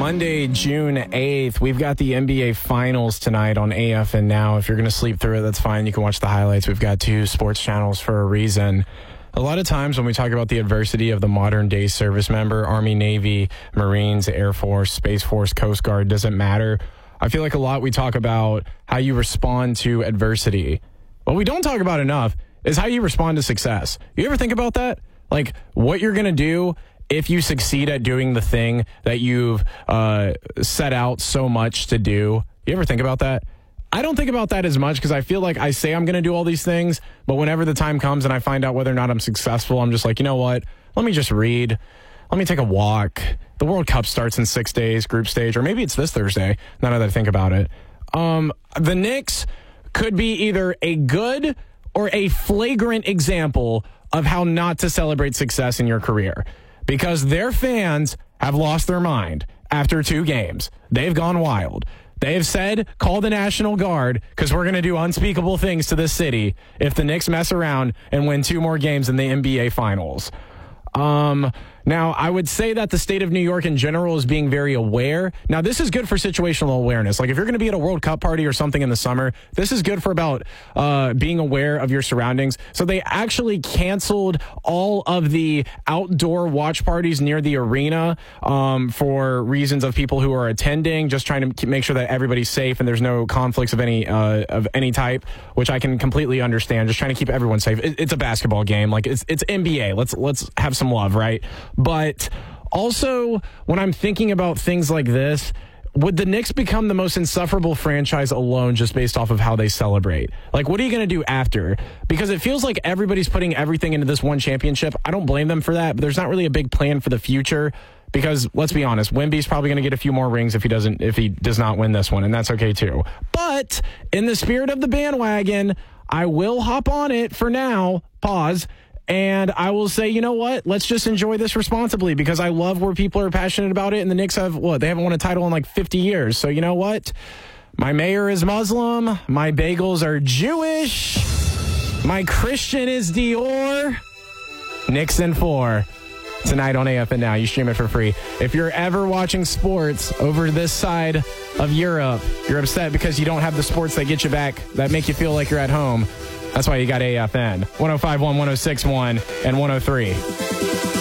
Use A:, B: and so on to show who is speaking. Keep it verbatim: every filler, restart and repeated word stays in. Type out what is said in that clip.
A: Monday, June eighth, we've got the N B A Finals tonight on A F N Now. If you're going to sleep through it, that's fine. You can watch the highlights. We've got two sports channels for a reason. A lot of times when we talk about the adversity of the modern-day service member, Army, Navy, Marines, Air Force, Space Force, Coast Guard, doesn't matter. I feel like a lot we talk about how you respond to adversity. What we don't talk about enough is how you respond to success. You ever think about that? Like, what you're going to do if you succeed at doing the thing that you've uh, set out so much to do. You ever think about that? I don't think about that as much because I feel like I say I'm going to do all these things, but whenever the time comes and I find out whether or not I'm successful, I'm just like, you know what? Let me just read. Let me take a walk. The World Cup starts in six days, group stage, or maybe it's this Thursday, now that I think about it. Um, the Knicks could be either a good or a flagrant example of how not to celebrate success in your career, because their fans have lost their mind after two games. They've gone wild. They've said, call the National Guard because we're going to do unspeakable things to this city if the Knicks mess around and win two more games in the N B A Finals. Um, now, I would say that the state of New York in general is being very aware. Now, this is good for situational awareness. Like, if you're going to be at a World Cup party or something in the summer, this is good for about uh, being aware of your surroundings. So they actually canceled all of the outdoor watch parties near the arena um, for reasons of people who are attending, just trying to make sure that everybody's safe and there's no conflicts of any uh, of any type, which I can completely understand. Just trying to keep everyone safe. It, it's a basketball game. Like, it's it's N B A. Let's let's have some love, right? But also, when I'm thinking about things like this, would the Knicks become the most insufferable franchise alone just based off of how they celebrate? Like, what are you going to do after? Because it feels like everybody's putting everything into this one championship. I don't blame them for that, but there's not really a big plan for the future. Because let's be honest, Wemby's probably going to get a few more rings if he doesn't, if he does not win this one, and that's okay too. But in the spirit of the bandwagon, I will hop on it for now. Pause. And I will say, you know what? Let's just enjoy this responsibly because I love where people are passionate about it. And the Knicks have, what, they haven't won a title in like fifty years. So you know what? My mayor is Muslim. My bagels are Jewish. My Christian is Dior. Knicks in four. Tonight on A F N Now. You stream it for free. If you're ever watching sports over this side of Europe, you're upset because you don't have the sports that get you back, that make you feel like you're at home. That's why you got A F N. one oh five point one, one oh six point one, and one oh three.